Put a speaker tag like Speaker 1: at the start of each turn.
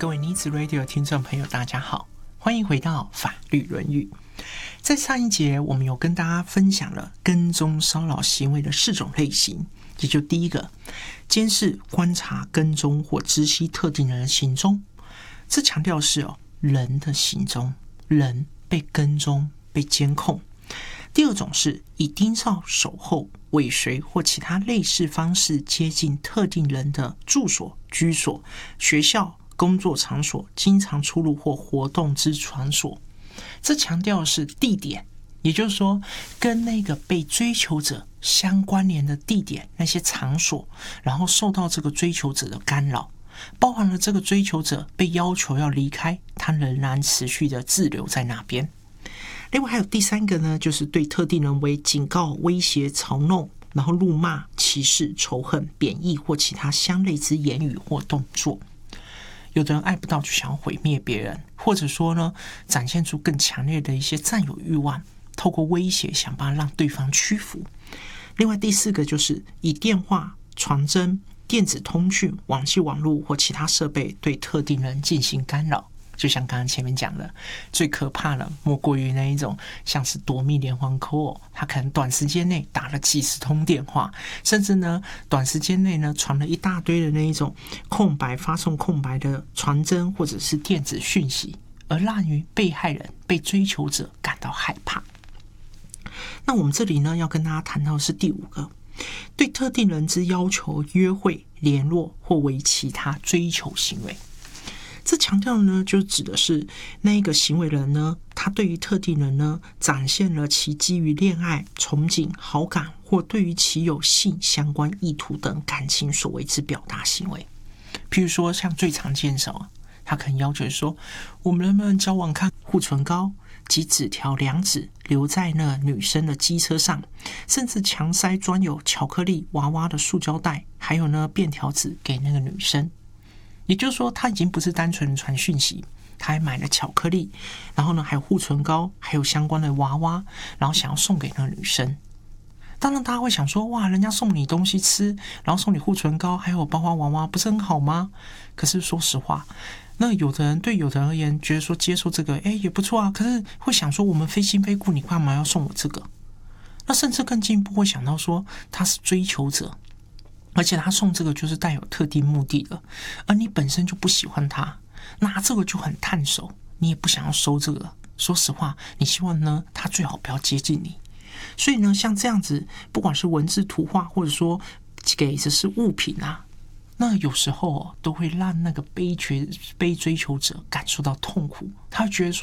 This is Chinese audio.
Speaker 1: 各位妮子 Radio 听众朋友，大家好，欢迎回到法律论语。在上一节，我们有跟大家分享了跟踪骚扰行为的4种类型，也就第一个，监视、观察、跟踪或知悉特定人的行踪。这强调是人的行踪，人被跟踪、被监控。第二种是以盯梢、守候、尾随或其他类似方式接近特定人的住所、居所、学校、工作场所、经常出入或活动之场所。这强调的是地点，也就是说跟那个被追求者相关联的地点，那些场所，然后受到这个追求者的干扰，包含了这个追求者被要求要离开，他仍然持续的滞留在那边。另外还有第三个呢，就是对特定人为警告、威胁、嘲弄，然后辱骂、歧视、仇恨、贬义或其他相类之言语或动作。有的人爱不到就想要毁灭别人，或者说呢，展现出更强烈的一些占有欲望，透过威胁想办法让对方屈服。另外第四个就是以电话、传真、电子通讯、网际网络或其他设备对特定人进行干扰。就像刚刚前面讲的，最可怕的莫过于那一种像是夺命连环扣，他可能短时间内打了几十通电话，甚至呢短时间内呢传了一大堆的那一种发送空白的传真或者是电子讯息，而让于被害人、被追求者感到害怕。那我们这里呢要跟大家谈到的是第5个，对特定人之要求、约会、联络或为其他追求行为。这强调呢，就指的是那一个行为人呢，他对于特定人呢，展现了其基于恋爱、憧憬、好感或对于其有性相关意图等感情所为之表达行为。譬如说，像最常见的他可能要求说，我们能不能交往看护唇膏及纸条2纸留在那女生的机车上，甚至强塞装有巧克力娃娃的塑胶袋，还有呢便条纸给那个女生。也就是说，他已经不是单纯的传讯息，他还买了巧克力，然后呢还有护唇膏，还有相关的娃娃，然后想要送给那个女生。当然大家会想说，哇，人家送你东西吃，然后送你护唇膏还有包花娃娃，不是很好吗？可是说实话，那有的人而言觉得说接受这个也不错啊，可是会想说，我们非亲非故，你干嘛要送我这个？那甚至更进一步会想到说，他是追求者，而且他送这个就是带有特定目的的，而你本身就不喜欢他，拿这个就很烫手，你也不想要收这个。说实话，你希望呢他最好不要接近你。所以呢，像这样子，不管是文字、图画，或者说给的是物品啊，那有时候都会让那个被追求者感受到痛苦，他会觉得说